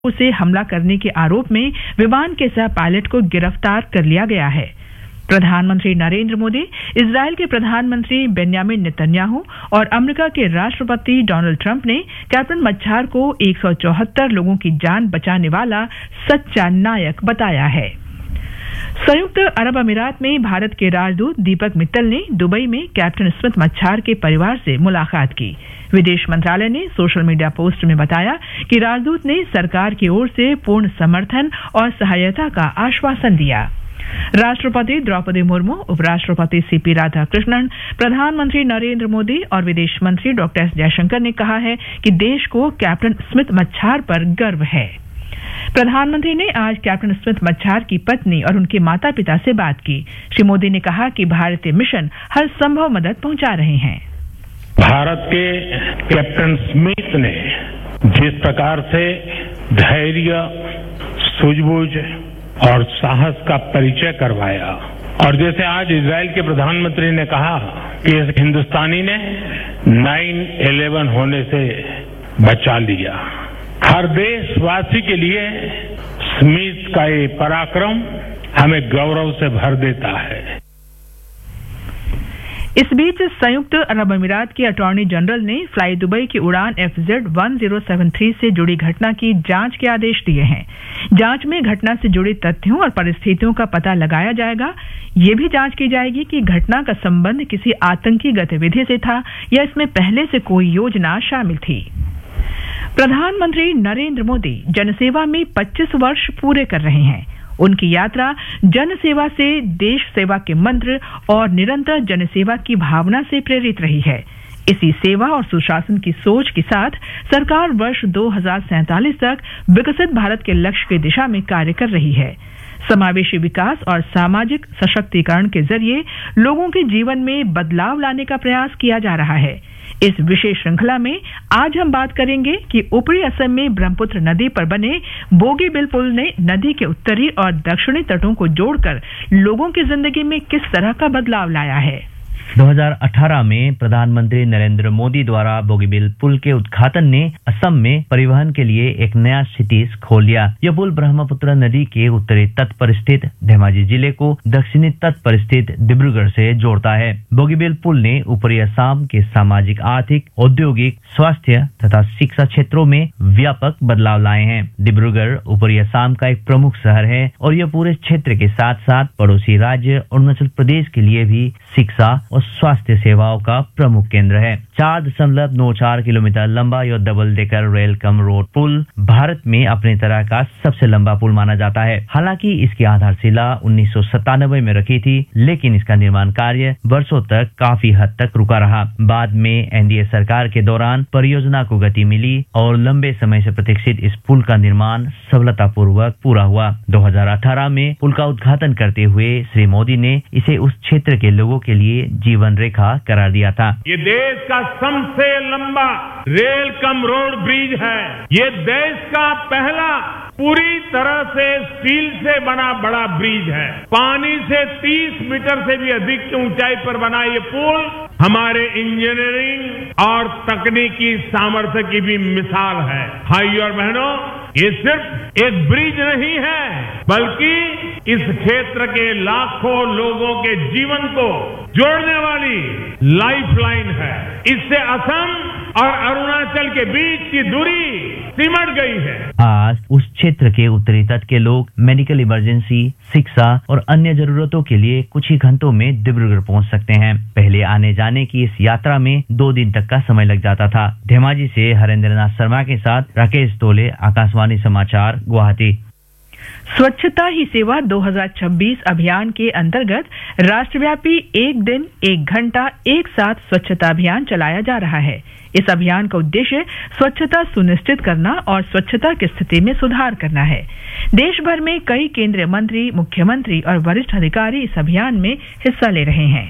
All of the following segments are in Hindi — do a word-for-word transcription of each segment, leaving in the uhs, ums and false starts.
उसे हमला करने के आरोप में विमान के सह पायलट को गिरफ्तार कर लिया गया है। प्रधानमंत्री नरेंद्र मोदी, इजरायल के प्रधानमंत्री बेन्यामिन नेतन्याहू और अमेरिका के राष्ट्रपति डोनाल्ड ट्रंप ने कैप्टन मच्छार को एक सौ चौहत्तर लोगों की जान बचाने वाला सच्चा नायक बताया है। संयुक्त अरब अमीरात में भारत के राजदूत दीपक मित्तल ने दुबई में कैप्टन स्मिथ मच्छार के परिवार से मुलाकात की। विदेश मंत्रालय ने सोशल मीडिया पोस्ट में बताया कि राजदूत ने सरकार की ओर से पूर्ण समर्थन और सहायता का आश्वासन दिया। राष्ट्रपति द्रौपदी मुर्मू, उपराष्ट्रपति सीपी राधाकृष्णन, प्रधानमंत्री नरेंद्र मोदी और विदेश मंत्री डॉक्टर एस जयशंकर ने कहा है कि देश को कैप्टन स्मिथ मच्छार पर गर्व है। प्रधानमंत्री ने आज कैप्टन स्मिथ मच्छार की पत्नी और उनके माता पिता से बात की। श्री मोदी ने कहा कि भारतीय मिशन हर संभव मदद पहुंचा रहे हैं। भारत के कैप्टन स्मिथ ने जिस प्रकार से धैर्य, सूझबूझ और साहस का परिचय करवाया, और जैसे आज इजरायल के प्रधानमंत्री ने कहा कि इस हिंदुस्तानी ने नाइन इलेवन होने से बचा लिया, हर देशवासी के लिए स्मिथ का ये पराक्रम हमें गौरव से भर देता है। इस बीच संयुक्त अरब अमीरात के अटॉर्नी जनरल ने फ्लाई दुबई की उड़ान F Z one zero seven three से जुड़ी घटना की जांच के आदेश दिए हैं। जांच में घटना से जुड़े तथ्यों और परिस्थितियों का पता लगाया जाएगा। ये भी जांच की जाएगी कि घटना का संबंध किसी आतंकी गतिविधि से था या इसमें पहले से कोई योजना शामिल थी। प्रधानमंत्री नरेंद्र मोदी जनसेवा में पच्चीस वर्ष पूरे कर रहे हैं। उनकी यात्रा जनसेवा से देश सेवा के मंत्र और निरंतर जनसेवा की भावना से प्रेरित रही है। इसी सेवा और सुशासन की सोच के साथ सरकार वर्ष दो हज़ार सैंतालीस तक विकसित भारत के लक्ष्य की दिशा में कार्य कर रही है। समावेशी विकास और सामाजिक सशक्तिकरण के जरिए लोगों के जीवन में बदलाव लाने का प्रयास किया जा रहा है। इस विशेष श्रृंखला में आज हम बात करेंगे कि ऊपरी असम में ब्रह्मपुत्र नदी पर बने बोगीबिल पुल ने नदी के उत्तरी और दक्षिणी तटों को जोड़कर लोगों की जिंदगी में किस तरह का बदलाव लाया है। दो हज़ार अठारह में प्रधानमंत्री नरेंद्र मोदी द्वारा बोगीबिल पुल के उद्घाटन ने असम में परिवहन के लिए एक नया क्षितिज खोल दिया। यह पुल ब्रह्मपुत्र नदी के उत्तरी तट पर स्थित धेमाजी जिले को दक्षिणी तट पर स्थित डिब्रूगढ़ से जोड़ता है। बोगीबिल पुल ने ऊपरी असम के सामाजिक, आर्थिक, औद्योगिक, स्वास्थ्य तथा शिक्षा क्षेत्रों में व्यापक बदलाव लाए हैं। डिब्रूगढ़ ऊपरी असम का एक प्रमुख शहर है और यह पूरे क्षेत्र के साथ साथ पड़ोसी राज्य अरुणाचल प्रदेश के लिए भी शिक्षा और स्वास्थ्य सेवाओं का प्रमुख केंद्र है। चार दशमलव नौ चार किलोमीटर लंबा यह double decker rail cum road पुल भारत में अपनी तरह का सबसे लंबा पुल माना जाता है। हालांकि इसकी आधारशिला उन्नीस सौ सत्तानवे में रखी थी, लेकिन इसका निर्माण कार्य वर्षों तक काफी हद तक रुका रहा। बाद में एनडीए सरकार के दौरान परियोजना को गति मिली और लंबे समय से प्रतीक्षित इस पुल का निर्माण सफलतापूर्वक पूरा हुआ। दो हज़ार अठारह में पुल का उद्घाटन करते हुए श्री मोदी ने इसे उस क्षेत्र के लोगों के लिए जीवन रेखा करार दिया था। ये देश का सबसे लंबा रेल कम रोड ब्रिज है। ये देश का पहला पूरी तरह से स्टील से बना बड़ा ब्रिज है। पानी से तीस मीटर से भी अधिक की ऊंचाई पर बना ये पुल हमारे इंजीनियरिंग और तकनीकी सामर्थ्य की भी मिसाल है। भाइयों और बहनों, ये सिर्फ एक ब्रिज नहीं है, बल्कि इस क्षेत्र के लाखों लोगों के जीवन को जोड़ने वाली लाइफलाइन है। इससे असम और अरुणाचल के बीच की दूरी सिमट गई है। आज उस क्षेत्र के उत्तरी तट के लोग मेडिकल इमरजेंसी, शिक्षा और अन्य जरूरतों के लिए कुछ ही घंटों में डिब्रूगढ़ पहुंच सकते हैं। पहले आने जाने की इस यात्रा में दो दिन तक का समय लग जाता था। धेमाजी से हरेंद्र नाथ शर्मा के साथ राकेश तोले, आकाशवाणी समाचार, गुवाहाटी। स्वच्छता ही सेवा दो हज़ार छब्बीस अभियान के अंतर्गत राष्ट्रव्यापी एक दिन एक घंटा एक साथ स्वच्छता अभियान चलाया जा रहा है। इस अभियान का उद्देश्य स्वच्छता सुनिश्चित करना और स्वच्छता की स्थिति में सुधार करना है। देश भर में कई केंद्रीय मंत्री, मुख्यमंत्री और वरिष्ठ अधिकारी इस अभियान में हिस्सा ले रहे हैं।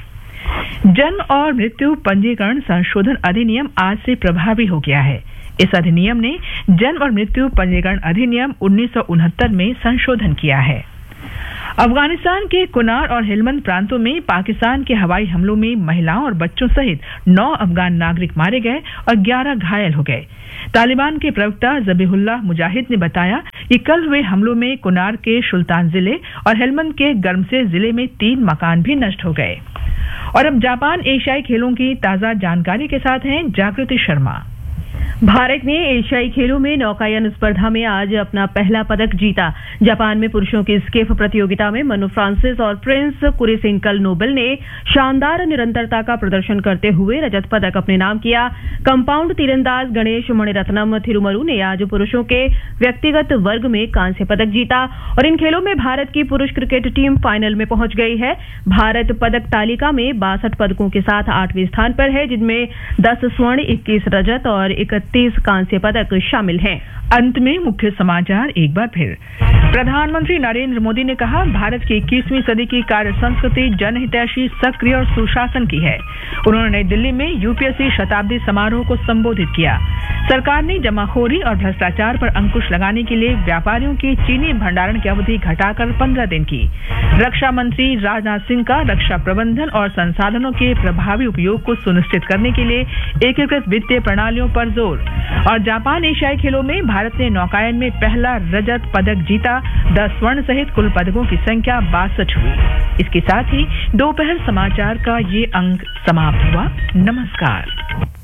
जन्म और मृत्यु पंजीकरण संशोधन अधिनियम आज से प्रभावी हो गया है। इस अधिनियम ने जन्म और मृत्यु पंजीकरण अधिनियम उन्नीस सौ उनहत्तर में संशोधन किया है। अफगानिस्तान के कुनार और हेलमंद प्रांतों में पाकिस्तान के हवाई हमलों में महिलाओं और बच्चों सहित नौ अफगान नागरिक मारे गए और ग्यारह घायल हो गए। तालिबान के प्रवक्ता ज़बीहुल्लाह मुजाहिद ने बताया कि कल हुए हमलों में कुनार के सुल्तान जिले और हेलमंद के गर्मसेर जिले में तीन मकान भी नष्ट हो गए। और अब जापान एशियाई खेलों की ताजा जानकारी के साथ हैं जागृति शर्मा। भारत ने एशियाई खेलों में नौकायन स्पर्धा में आज अपना पहला पदक जीता। जापान में पुरुषों की स्केफ प्रतियोगिता में मनु फ्रांसिस और प्रिंस कुरिसिंकल नोबल ने शानदार निरंतरता का प्रदर्शन करते हुए रजत पदक अपने नाम किया। कंपाउंड तीरंदाज गणेश मणिरत्नम थिरुमरू ने आज पुरुषों के व्यक्तिगत वर्ग में कांस्य पदक जीता और इन खेलों में भारत की पुरुष क्रिकेट टीम फाइनल में पहुंच गई है। भारत पदक तालिका में बासठ पदकों के साथ आठवें स्थान पर है, जिनमें दस स्वर्ण, इक्कीस रजत और इकतीस कांस्य पदक शामिल हैं। अंत में मुख्य समाचार एक बार फिर। प्रधानमंत्री नरेंद्र मोदी ने कहा, भारत की इक्कीसवीं सदी की कार्य संस्कृति जनहितैषी, सक्रिय और सुशासन की है। उन्होंने नई दिल्ली में यूपीएससी शताब्दी समारोह को संबोधित किया। सरकार ने जमाखोरी और भ्रष्टाचार पर अंकुश लगाने के लिए व्यापारियों की चीनी भंडारण की अवधि घटाकर पंद्रह दिन की। रक्षा मंत्री राजनाथ सिंह का रक्षा प्रबंधन और संसाधनों के प्रभावी उपयोग को सुनिश्चित करने के लिए एकीकृत वित्तीय प्रणालियों पर जोर। और जापान एशियाई खेलों में भारत ने नौकायन में पहला रजत पदक जीता। दस स्वर्ण सहित कुल पदकों की संख्या बासठ हुई। इसके साथ ही दोपहर समाचार का ये अंक समाप्त हुआ। नमस्कार।